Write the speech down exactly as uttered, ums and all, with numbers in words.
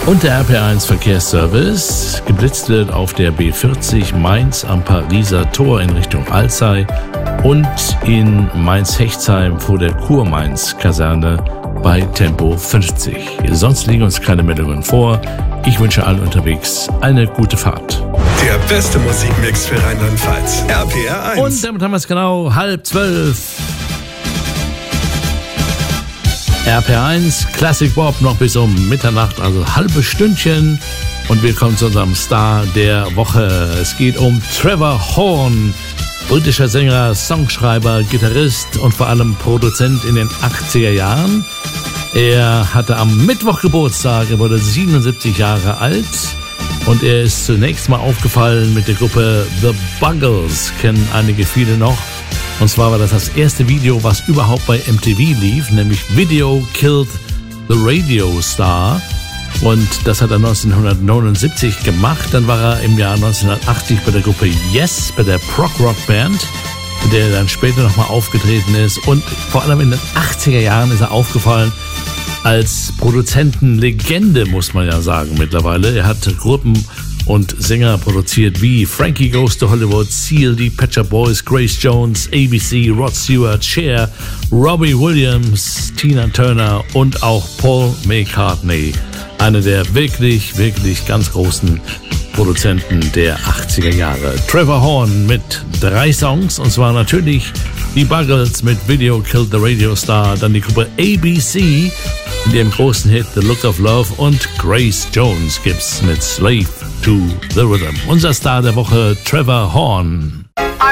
Und der R P R eins Verkehrsservice. Geblitzt wird auf der B vierzig Mainz am Pariser Tor in Richtung Alzey und in Mainz-Hechtsheim vor der Kurmainz-Kaserne bei Tempo fünfzig. Sonst liegen uns keine Meldungen vor. Ich wünsche allen unterwegs eine gute Fahrt. Der beste Musikmix für Rheinland-Pfalz. R P R eins. Und damit haben wir es genau halb zwölf. R P R eins, Classic Bob noch bis um Mitternacht, also halbe Stündchen. Und wir kommen zu unserem Star der Woche. Es geht um Trevor Horn, britischer Sänger, Songschreiber, Gitarrist und vor allem Produzent in den achtziger Jahren. Er hatte am Mittwoch Geburtstag, er wurde siebenundsiebzig Jahre alt. Und er ist zunächst mal aufgefallen mit der Gruppe The Buggles, kennen einige viele noch. Und zwar war das das erste Video, was überhaupt bei M T V lief, nämlich Video Killed the Radio Star. Und das hat er neunzehnhundertneunundsiebzig gemacht. Dann war er im Jahr neunzehnhundertachtzig bei der Gruppe Yes, bei der Prog-Rock-Band, in der er dann später nochmal aufgetreten ist. Und vor allem in den achtziger Jahren ist er aufgefallen als Produzentenlegende, muss man ja sagen mittlerweile. Er hat Gruppen und Sänger produziert wie Frankie Goes to Hollywood, Seal, die Pet Shop Boys, Grace Jones, A B C, Rod Stewart, Cher, Robbie Williams, Tina Turner und auch Paul McCartney. Einer der wirklich, wirklich ganz großen Produzenten der achtziger Jahre. Trevor Horn mit drei Songs, und zwar natürlich die Buggles mit Video Killed the Radio Star, dann die Gruppe A B C mit ihrem großen Hit The Look of Love und Grace Jones gibt's mit Slave to the Rhythm. Unser Star der Woche, Trevor Horn.